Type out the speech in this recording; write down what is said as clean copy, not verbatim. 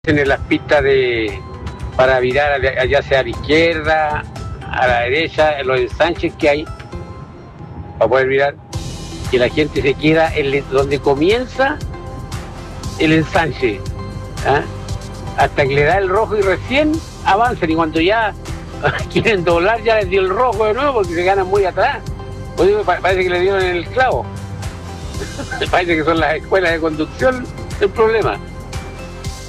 en las pistas para virar ya sea a la izquierda, a la derecha, en los ensanches que hay para poder virar, que la gente se queda donde comienza el ensanche, ¿ah? Hasta que le da el rojo y recién avanzan, y cuando ya quieren doblar ya les dio el rojo de nuevo porque se ganan muy atrás. Pues parece que le dieron en el clavo. Parece que son las escuelas de conducción el problema.